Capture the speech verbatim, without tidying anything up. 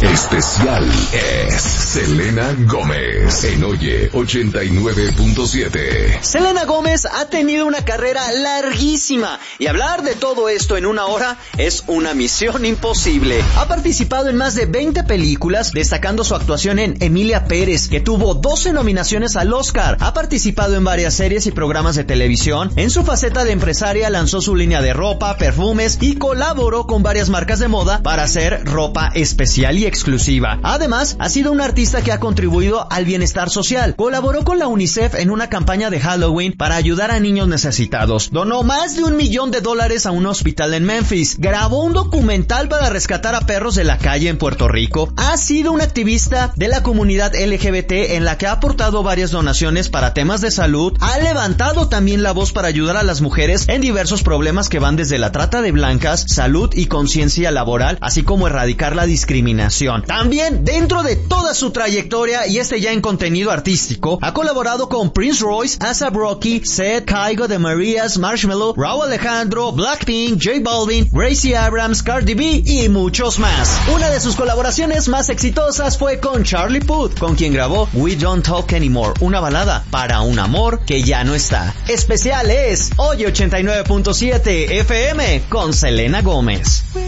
Especial es Selena Gómez en Oye ochenta y nueve punto siete. Selena Gómez ha tenido una carrera larguísima y hablar de todo esto en una hora es una misión imposible. Ha participado en más de veinte películas, destacando su actuación en Emilia Pérez, que tuvo doce nominaciones al Oscar. Ha participado en varias series y programas de televisión. En su faceta de empresaria lanzó su línea de ropa, perfumes y colaboró con varias marcas de moda para hacer ropa especial y exclusiva. Además, ha sido una artista que ha contribuido al bienestar social. Colaboró con la UNICEF en una campaña de Halloween para ayudar a niños necesitados. Donó más de un millón de dólares a un hospital en Memphis. Grabó un documental para rescatar a perros de la calle en Puerto Rico. Ha sido una activista de la comunidad L G B T en la que ha aportado varias donaciones para temas de salud. Ha levantado también la voz para ayudar a las mujeres en diversos problemas que van desde la trata de blancas, salud y conciencia laboral, así como erradicar la discriminación. También, dentro de toda su trayectoria, y este ya en contenido artístico, ha colaborado con Prince Royce, A$ap Rocky, Seth, Kygo de Marías, Marshmello, Rauw Alejandro, Blackpink, J Balvin, Gracie Abrams, Cardi B y muchos más. Una de sus colaboraciones más exitosas fue con Charlie Puth, con quien grabó We Don't Talk Anymore, una balada para un amor que ya no está. Especial es Oye ochenta y nueve punto siete F M con Selena Gómez.